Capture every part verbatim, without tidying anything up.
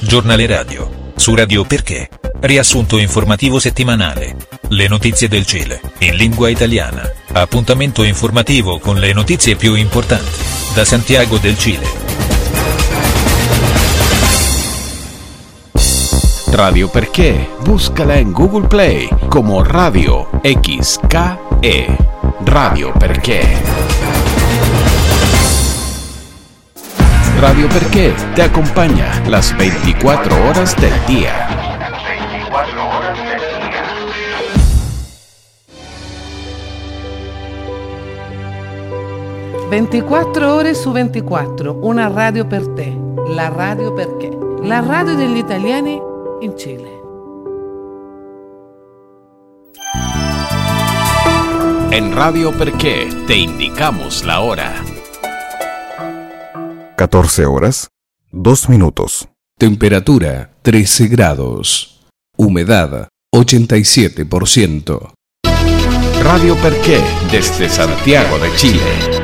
Giornale radio. Su Radio Perché. Riassunto informativo settimanale. Le notizie del Cile, in lingua italiana. Appuntamento informativo con le notizie più importanti. Da Santiago del Cile. Radio Perché. Búscala en Google Play como Radio X K E. Radio Perché. Radio Perché te acompaña las veinticuatro horas del día. ventiquattro ore su ventiquattro, una radio per te, la Radio Perché, la radio degli italiani in Cile. En Radio Perché te indicamos la hora. catorce horas, dos minutos. Temperatura trece grados. Humedad ochenta y siete por ciento. Radio Perché desde Santiago de Chile.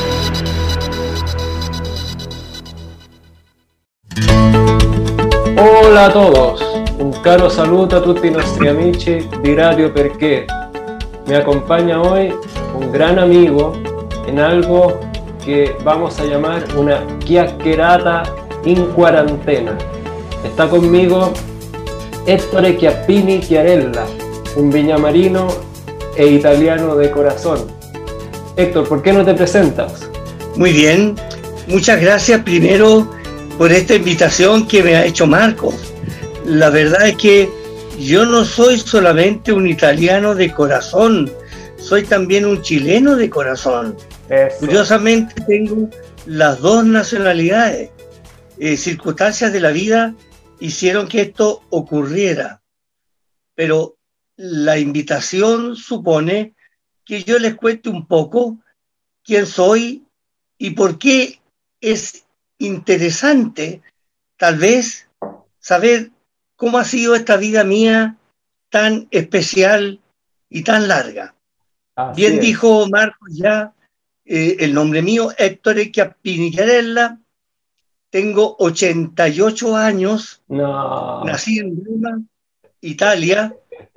Hola a todos, un caro saluto a tutti i nostri amici di Radio Perché. Me acompaña hoy un gran amigo en algo que vamos a llamar una chiacchierata in cuarentena. Está conmigo Ettore Chiappini Chiarella, un viñamarino e italiano de corazón. Héctor, ¿por qué no te presentas? Muy bien, muchas gracias primero por esta invitación que me ha hecho Marco. La verdad es que yo no soy solamente un italiano de corazón, soy también un chileno de corazón. Eso. Curiosamente tengo las dos nacionalidades. Eh, circunstancias de la vida hicieron que esto ocurriera. Pero la invitación supone que yo les cuente un poco quién soy y por qué es interesante, tal vez, saber cómo ha sido esta vida mía tan especial y tan larga. Así Bien es. dijo Marcos ya, eh, el nombre mío, Ettore Chiappini Chiarella, tengo ochenta y ocho años, No. nací en Roma, Italia,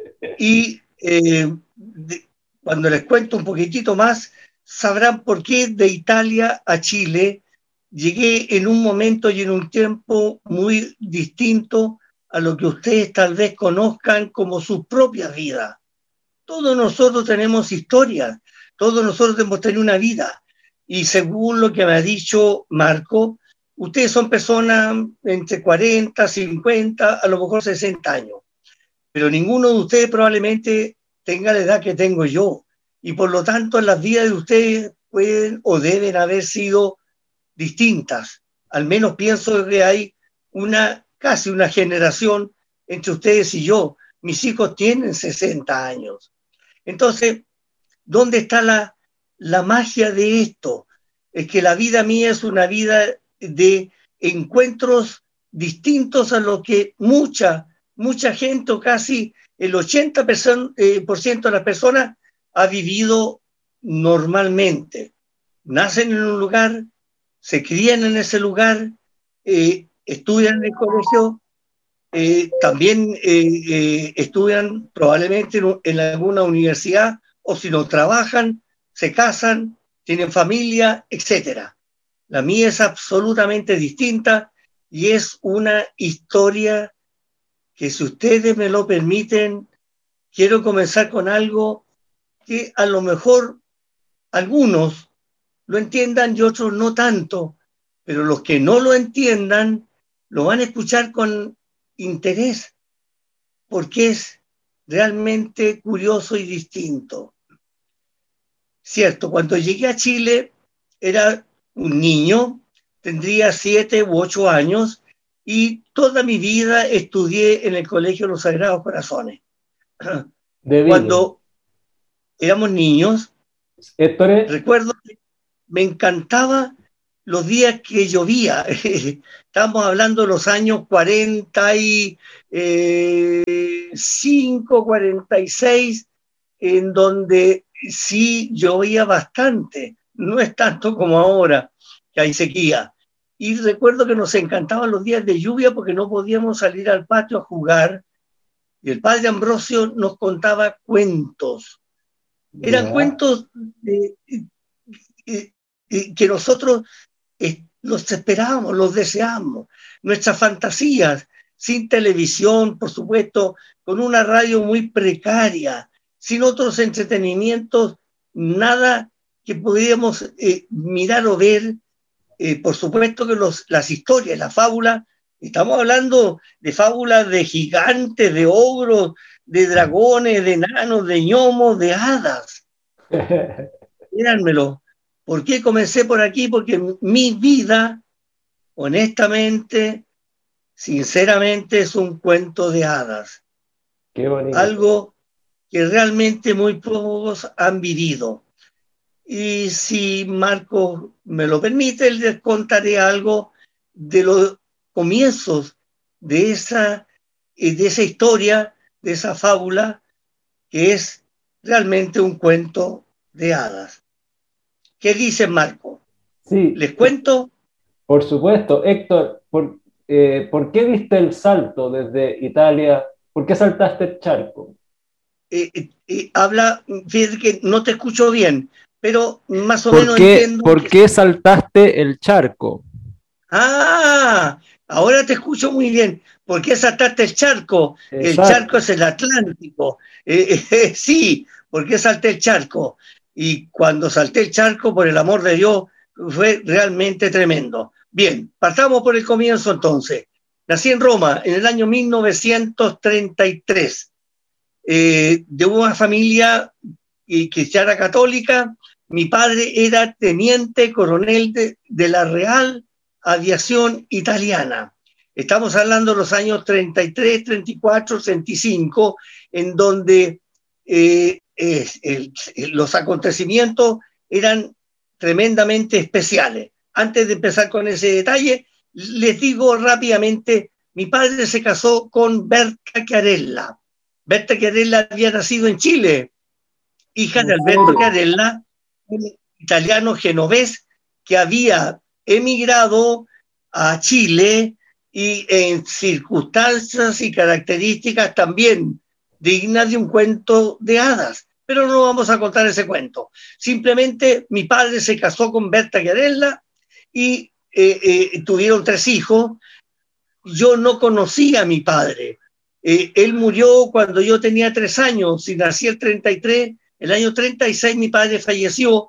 y eh, de, cuando les cuento un poquitito más, sabrán por qué de Italia a Chile llegué en un momento y en un tiempo muy distinto a lo que ustedes tal vez conozcan como sus propias vidas. Todos nosotros tenemos historia, todos nosotros hemos tenido una vida, y según lo que me ha dicho Marco, ustedes son personas entre cuarenta, cincuenta, a lo mejor sesenta años, pero ninguno de ustedes probablemente tenga la edad que tengo yo, y por lo tanto las vidas de ustedes pueden o deben haber sido distintas. Al menos pienso que hay una casi una generación entre ustedes y yo. Mis hijos tienen sesenta años. Entonces, ¿dónde está la, la magia de esto? Es que la vida mía es una vida de encuentros distintos a lo que mucha, mucha gente, o casi el ochenta por ciento de las personas ha vivido normalmente. Nacen en un lugar, se crían en ese lugar, eh, estudian en el colegio, eh, también eh, eh, estudian probablemente en, en alguna universidad, o si no trabajan, se casan, tienen familia, etcétera. La mía es absolutamente distinta y es una historia que, si ustedes me lo permiten, quiero comenzar con algo que a lo mejor algunos lo entiendan y otros no tanto, pero los que no lo entiendan lo van a escuchar con interés, porque es realmente curioso y distinto. Cierto, cuando llegué a Chile era un niño, tendría siete u ocho años, y toda mi vida estudié en el Colegio de los Sagrados Corazones. De Cuando éramos niños, Ettore, recuerdo que me encantaba los días que llovía. Estamos hablando de los años cuarenta y cinco, cuarenta y seis, en donde sí llovía bastante. No es tanto como ahora, que hay sequía. y recuerdo que nos encantaban los días de lluvia porque no podíamos salir al patio a jugar, y el padre Ambrosio nos contaba cuentos. Eran Ya. cuentos de, de, de, de, que nosotros eh, los esperábamos, los deseábamos, nuestras fantasías, sin televisión, por supuesto, con una radio muy precaria, sin otros entretenimientos, nada que pudiéramos eh, mirar o ver. Eh, por supuesto que los, las historias, las fábulas, estamos hablando de fábulas de gigantes, de ogros, de dragones, de enanos, de gnomos, de hadas. Díganmelo. ¿Por qué comencé por aquí? Porque mi vida, honestamente, sinceramente, es un cuento de hadas. Qué bonito. Algo que realmente muy pocos han vivido. Y si Marco me lo permite, les contaré algo de los comienzos de esa, de esa historia, de esa fábula, que es realmente un cuento de hadas. ¿Qué dice Marco? Sí. ¿Les cuento? Por supuesto. Héctor, ¿por, eh, ¿por qué diste el salto desde Italia? ¿Por qué saltaste el charco? Eh, eh, eh, habla, fíjate que no te escucho bien, pero más o ¿Por menos qué, entiendo. ¿Por que... qué saltaste el charco? Ah, ahora te escucho muy bien. ¿Por qué saltaste el charco? Exacto. El charco es el Atlántico. Eh, eh, sí, ¿por qué salté el charco? Y cuando salté el charco, por el amor de Dios, fue realmente tremendo. Bien, partamos por el comienzo entonces. Nací en Roma en el año mil novecientos treinta y tres, eh, de una familia eh, cristiana católica. Mi padre era teniente coronel de, de la Real Aviación Italiana. Estamos hablando de los años treinta y tres, treinta y cuatro, treinta y cinco, en donde eh, eh, el, los acontecimientos eran tremendamente especiales. Antes de empezar con ese detalle, les digo rápidamente, mi padre se casó con Berta Chiarella. Berta Chiarella había nacido en Chile, hija de Alberto Chiarella, un italiano genovés que había emigrado a Chile y en circunstancias y características también dignas de un cuento de hadas. Pero no vamos a contar ese cuento. Simplemente mi padre se casó con Berta Chiarella y eh, eh, tuvieron tres hijos. Yo no conocía a mi padre. Eh, él murió cuando yo tenía tres años, y nací el treinta y tres. El año treinta y seis mi padre falleció,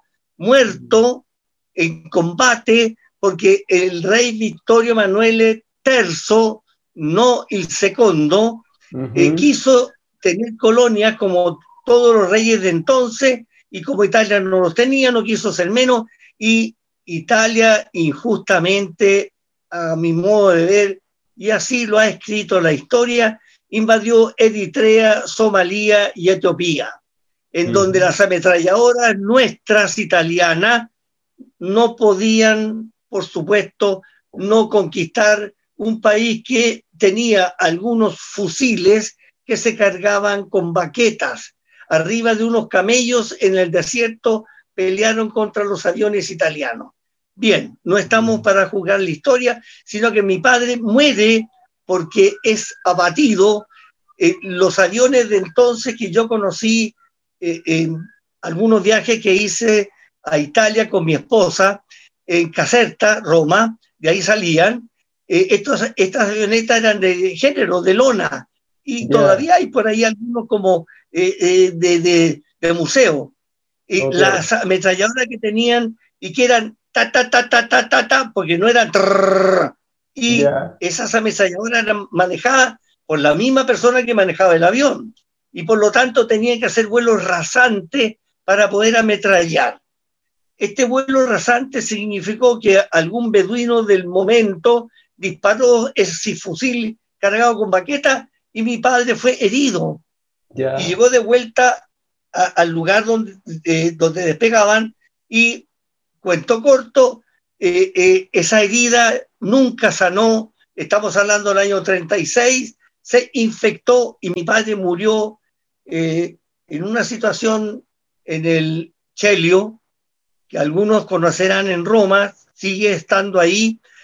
muerto en combate, porque el rey Vittorio Emanuele terzo, no el segundo, uh-huh. eh, quiso tener colonias como todos los reyes de entonces, y como Italia no los tenía, no quiso ser menos, y Italia injustamente, a mi modo de ver, y así lo ha escrito la historia, invadió Eritrea, Somalia y Etiopía, en uh-huh. donde las ametralladoras nuestras italianas no podían, por supuesto, no conquistar un país que tenía algunos fusiles que se cargaban con baquetas. Arriba de unos camellos en el desierto pelearon contra los aviones italianos. Bien, no estamos para juzgar la historia, sino que mi padre muere porque es abatido. Eh, los aviones de entonces que yo conocí eh, en algunos viajes que hice a Italia con mi esposa, en Caserta, Roma, de ahí salían, eh, estos, estas avionetas eran de género, de lona, y yeah. todavía hay por ahí algunos como eh, eh, de, de, de museo. Y okay. Las ametralladoras que tenían y que eran ta, ta, ta, ta, ta, ta, ta, porque no eran trrr, y yeah. esas ametralladoras eran manejadas por la misma persona que manejaba el avión, y por lo tanto tenían que hacer vuelos rasantes para poder ametrallar. Este vuelo rasante significó que algún beduino del momento disparó ese fusil cargado con baqueta y mi padre fue herido. Yeah. Y llegó de vuelta a, al lugar donde, eh, donde despegaban y, cuento corto, eh, eh, esa herida nunca sanó. Estamos hablando del año treinta y seis, se infectó y mi padre murió eh, en una situación en el Celio, que algunos conocerán en Roma, sigue estando ahí,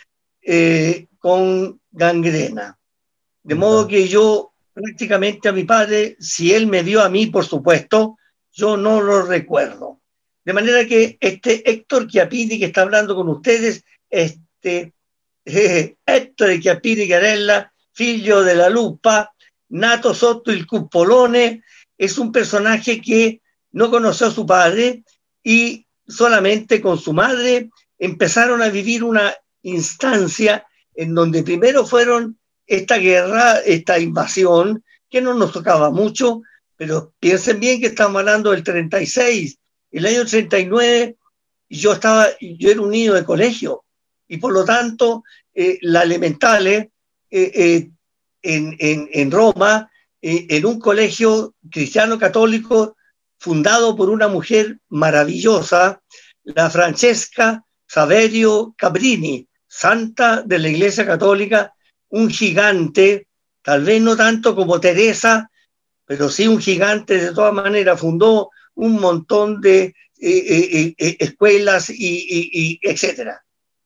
eh, con gangrena. De modo que yo prácticamente a mi padre, si él me vio a mí, por supuesto, yo no lo recuerdo. De manera que este Héctor Chiappini que está hablando con ustedes, este eh, Héctor Chiappini Chiarella, figlio de la Lupa, nato sotto il cupolone, es un personaje que no conoció a su padre y solamente con su madre empezaron a vivir una instancia en donde primero fueron esta guerra, esta invasión, que no nos tocaba mucho, pero piensen bien que estamos hablando del treinta y seis, el año treinta y nueve, yo, estaba, yo era un niño de colegio, y por lo tanto, eh, la elementale eh, eh, en, en, en Roma, eh, en un colegio cristiano católico fundado por una mujer maravillosa, la Francesca Saverio Cabrini, santa de la Iglesia Católica, un gigante, tal vez no tanto como Teresa, pero sí un gigante de todas maneras, fundó un montón de eh, eh, eh, escuelas y, y, y etcétera.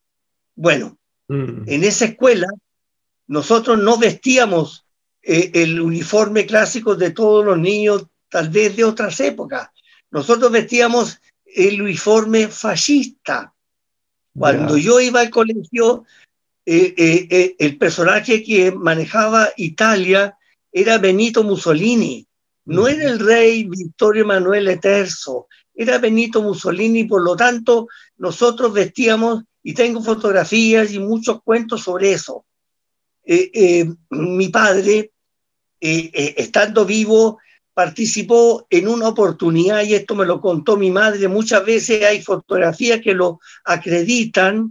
Bueno, mm. en esa escuela nosotros no vestíamos eh, el uniforme clásico de todos los niños, tal vez de otras épocas. Nosotros vestíamos el uniforme fascista. Cuando yeah. yo iba al colegio, eh, eh, eh, el personaje que manejaba Italia era Benito Mussolini. No mm. era el rey Vittorio Emanuele terzo, era Benito Mussolini. Por lo tanto, nosotros vestíamos, y tengo fotografías y muchos cuentos sobre eso. Eh, eh, mi padre, eh, eh, estando vivo, participó en una oportunidad, y esto me lo contó mi madre, muchas veces hay fotografías que lo acreditan,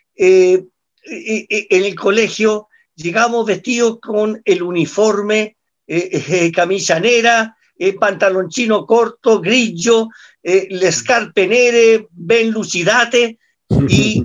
eh, eh, en el colegio llegamos vestidos con el uniforme, eh, eh, camisa nera, eh, pantaloncino corto, grigio, eh, le scarpe nere, ben lucidate, y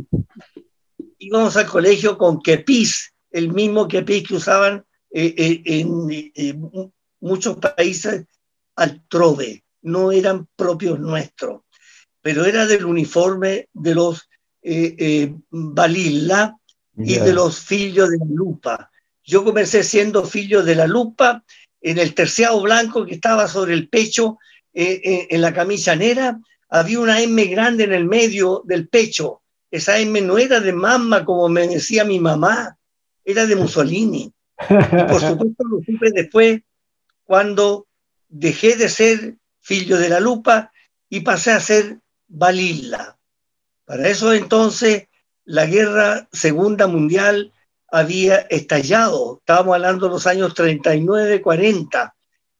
íbamos al colegio con kepis, el mismo kepis que usaban eh, eh, en eh, muchos países altrove, no eran propios nuestros, pero era del uniforme de los eh, eh, Balilla y yeah. de los Figlios de la Lupa. Yo comencé siendo Figlio de la Lupa, en el terciado blanco que estaba sobre el pecho, eh, eh, en la camisa negra, había una M grande en el medio del pecho. Esa M no era de mamma, como me decía mi mamá, era de Mussolini. Y por supuesto lo supe después, cuando dejé de ser Figlio de la Lupa y pasé a ser Balilla. Para eso entonces la guerra segunda mundial había estallado, estábamos hablando de los años treinta y nueve, cuarenta,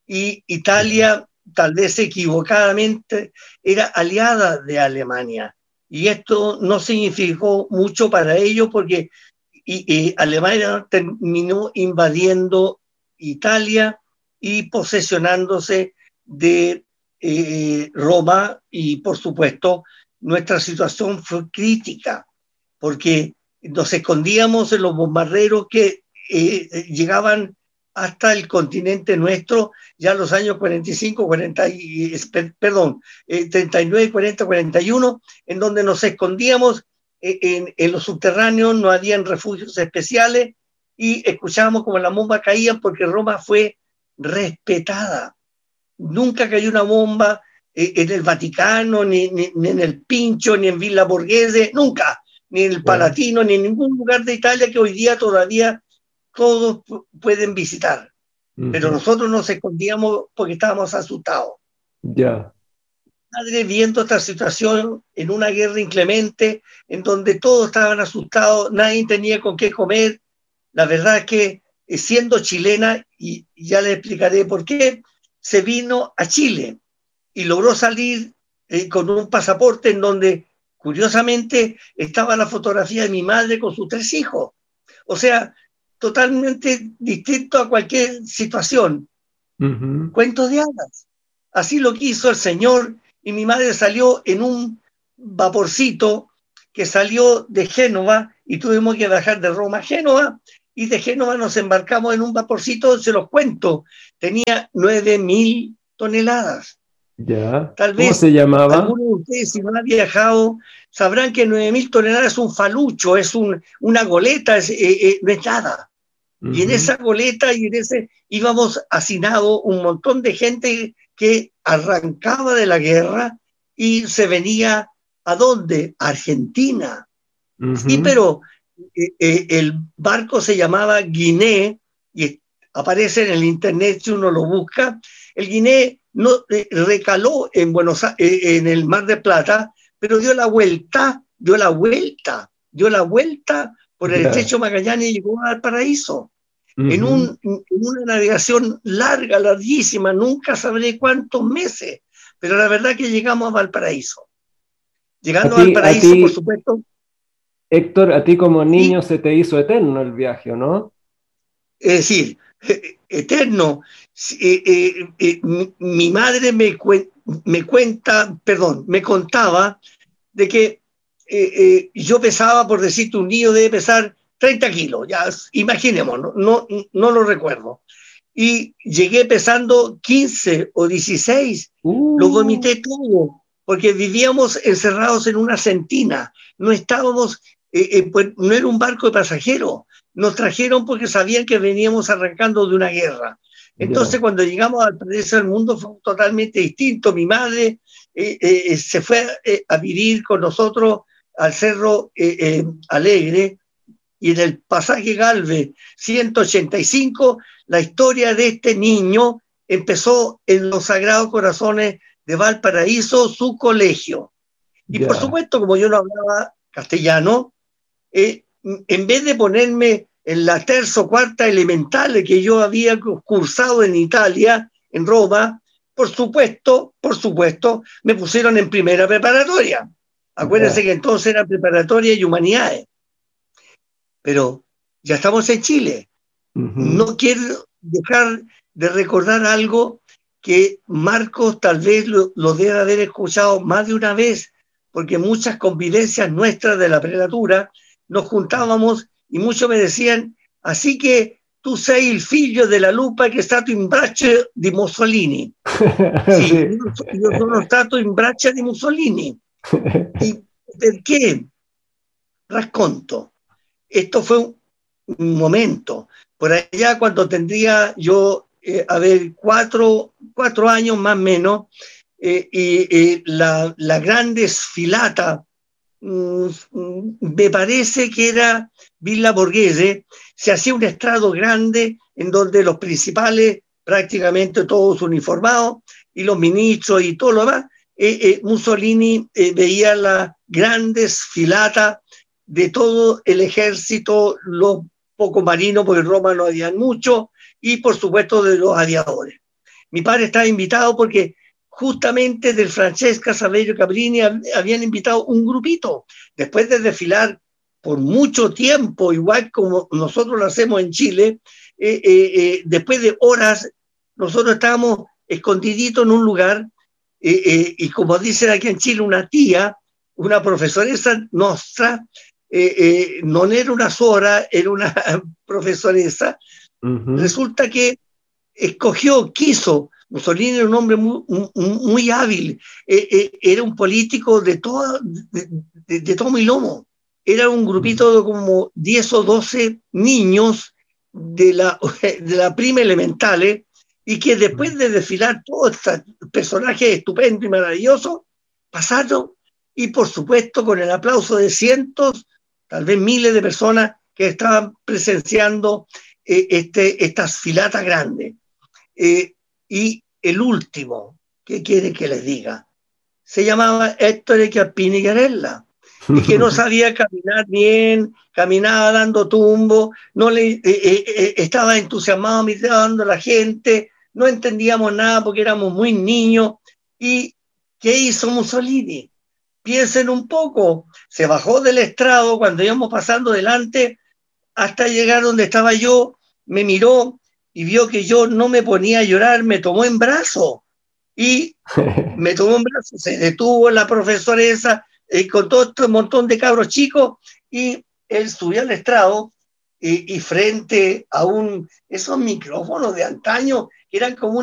y Italia, tal vez equivocadamente, era aliada de Alemania, y esto no significó mucho para ellos porque y, y Alemania terminó invadiendo Italia y posesionándose de eh, Roma, y por supuesto nuestra situación fue crítica porque nos escondíamos en los bombarderos que eh, llegaban hasta el continente nuestro ya en los años cuarenta y cinco, cuarenta, perdón, eh, treinta y nueve, cuarenta, cuarenta y uno, en donde nos escondíamos eh, en, en los subterráneos, no habían refugios especiales y escuchábamos como las bombas caían porque Roma fue respetada. Nunca cayó una bomba eh, en el Vaticano, ni, ni, ni en el Pincho, ni en Villa Borghese, nunca, ni en el Palatino, bueno. ni en ningún lugar de Italia que hoy día todavía todos pueden visitar. Uh-huh. Pero nosotros nos escondíamos porque estábamos asustados. Ya. Yeah. Padre, viendo esta situación en una guerra inclemente, en donde todos estaban asustados, nadie tenía con qué comer, la verdad es que siendo chilena, y ya les explicaré por qué, se vino a Chile y logró salir eh, con un pasaporte en donde curiosamente estaba la fotografía de mi madre con sus tres hijos. O sea, totalmente distinto a cualquier situación. Uh-huh. Cuentos de hadas. Así lo quiso el Señor, y mi madre salió en un vaporcito que salió de Génova y tuvimos que bajar de Roma a Génova, y de Génova nos embarcamos en un vaporcito, se los cuento, tenía nueve mil toneladas. Ya. Tal ¿Cómo vez se llamaba? algunos de ustedes, si no han viajado, sabrán que nueve mil toneladas es un falucho, es un, una goleta, es, eh, eh, no es nada. Uh-huh. Y en esa goleta y en ese íbamos hacinados un montón de gente que arrancaba de la guerra y se venía ¿a dónde? A Argentina. Uh-huh. Sí, pero eh, eh, el barco se llamaba Guinea y aparece en el internet si uno lo busca. El Guinea no eh, recaló en Buenos Aires, eh, en el Mar de Plata, pero dio la vuelta, dio la vuelta, dio la vuelta por el yeah. estrecho Magallanes y llegó al Paraíso. Uh-huh. en, un, en una navegación larga, larguísima, nunca sabré cuántos meses, pero la verdad que llegamos a Valparaíso. Llegando a, ti, a Valparaíso, a ti, por supuesto. Héctor, a ti como niño y, se te hizo eterno el viaje, ¿no? Es decir, eterno. Eh, eh, eh, mi, mi madre me, cuen, me cuenta, perdón, me contaba de que eh, eh, yo pesaba, por decirte, un niño debe pesar treinta kilos, ya imaginemos, no, no, no lo recuerdo. Y llegué pesando quince o dieciséis, uh. lo vomité todo, porque vivíamos encerrados en una centina, no estábamos, eh, eh, pues no era un barco de pasajeros, nos trajeron porque sabían que veníamos arrancando de una guerra. Entonces, yeah. cuando llegamos al Paraíso del Mundo fue totalmente distinto. Mi madre eh, eh, se fue eh, a vivir con nosotros al Cerro eh, eh, Alegre, y en el pasaje Galvez ciento ochenta y cinco, la historia de este niño empezó en los Sagrados Corazones de Valparaíso, su colegio. Y yeah. por supuesto, como yo no hablaba castellano, eh, en vez de ponerme en la terza o cuarta elemental que yo había cursado en Italia, en Roma, por supuesto, por supuesto, me pusieron en primera preparatoria. Acuérdense yeah. que entonces era preparatoria y humanidades. Pero ya estamos en Chile. Uh-huh. No quiero dejar de recordar algo que Marcos tal vez lo, lo debe haber escuchado más de una vez, porque muchas convivencias nuestras de la prelatura nos juntábamos y muchos me decían, así que tú sei el figlio della lupa che è stato in braccia di Mussolini. Sì, sì. Io, io sono stato in braccia di Mussolini. ¿Y per qué? Racconto. Esto fue un, un momento. Por allá cuando tendría yo, eh, a ver, cuatro, cuatro años más o menos, eh, y eh, la, la grande sfilata, mmm, me parece que era Villa Borghese, se hacía un estrado grande en donde los principales, prácticamente todos uniformados, y los ministros y todo lo demás, eh, eh, Mussolini eh, veía la grande sfilata de todo el ejército, los pocos marinos, porque en Roma no había mucho, y por supuesto de los aviadores. Mi padre estaba invitado porque justamente del Francesca Saverio Cabrini habían invitado un grupito. Después de desfilar por mucho tiempo, igual como nosotros lo hacemos en Chile, eh, eh, eh, después de horas, nosotros estábamos escondiditos en un lugar, eh, eh, y como dicen aquí en Chile, una tía, una profesoresa nuestra, eh, eh, no era una sora, era una profesoresa, uh-huh. Resulta que escogió, quiso, Mussolini era un hombre muy, muy, muy hábil, eh, eh, era un político de todo, de, de, de todo mi lomo. Era un grupito de como diez o doce niños de la, de la prima elementales, y que después de desfilar todos estos personajes estupendos y maravillosos, pasaron, y por supuesto con el aplauso de cientos, tal vez miles de personas que estaban presenciando eh, este, estas filatas grandes. Eh, y el último, ¿qué quieren que les diga? Se llamaba Héctor Chiappini Garella, y que no sabía caminar bien, caminaba dando tumbo, no le, eh, eh, estaba entusiasmado mirando a la gente, no entendíamos nada porque éramos muy niños. ¿Y qué hizo Mussolini? Piensen un poco, se bajó del estrado cuando íbamos pasando delante hasta llegar donde estaba yo, me miró y vio que yo no me ponía a llorar, me tomó en brazo y me tomó en brazo, se detuvo la profesora esa eh, con todo este montón de cabros chicos, y él subió al estrado y, y frente a un, esos micrófonos de antaño que eran como